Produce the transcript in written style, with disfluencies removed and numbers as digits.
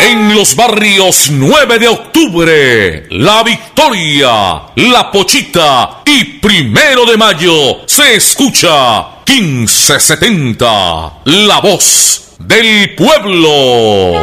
En los barrios 9 de octubre, La Victoria, La Pochita y 1 de mayo se escucha 1570, la voz del pueblo.